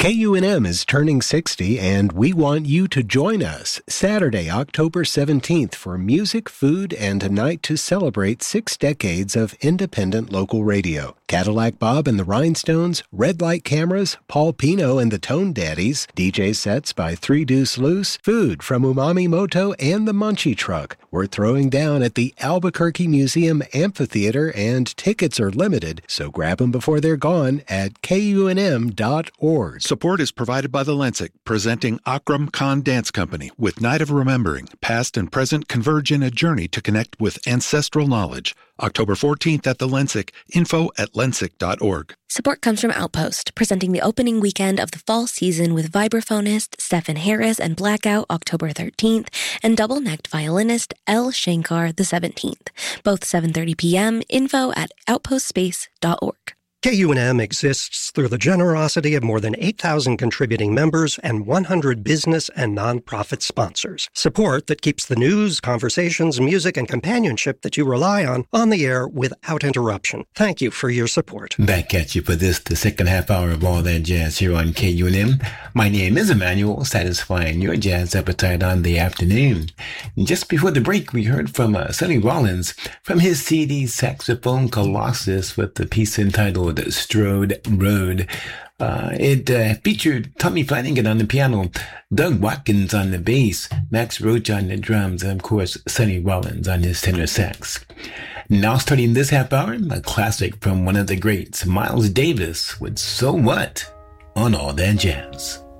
KUNM is turning 60, and we want you to join us Saturday, October 17th for music, food, and a night to celebrate 6 decades of independent local radio. Cadillac Bob and the Rhinestones, Red Light Cameras, Paul Pino and the Tone Daddies, DJ sets by Three Deuce Loose, food from Umami Moto and the Munchie Truck. We're throwing down at the Albuquerque Museum Amphitheater, and tickets are limited, so grab them before they're gone at kunm.org. Support is provided by the Lensic, presenting Akram Khan Dance Company with Night of Remembering. Past and present converge in a journey to connect with ancestral knowledge. October 14th at the Lensic. Info at lensic.org. Support comes from Outpost, presenting the opening weekend of the fall season with vibraphonist Stephen Harris and Blackout October 13th and double-necked violinist L. Shankar the 17th. Both 7:30 p.m. Info at outpostspace.org. KUNM exists through the generosity of more than 8,000 contributing members and 100 business and nonprofit sponsors. Support that keeps the news, conversations, music, and companionship that you rely on the air without interruption. Thank you for your support. Back at you for the second half hour of All That Jazz here on KUNM. My name is Emmanuel, satisfying your jazz appetite on the afternoon. Just before the break, we heard from Sonny Rollins from his CD Saxophone Colossus with the piece entitled Strode Road. It featured Tommy Flanagan on the piano, Doug Watkins on the bass, Max Roach on the drums, and of course Sonny Rollins on his tenor sax. Now starting this half hour, a classic from one of the greats, Miles Davis with So What on All That Jazz.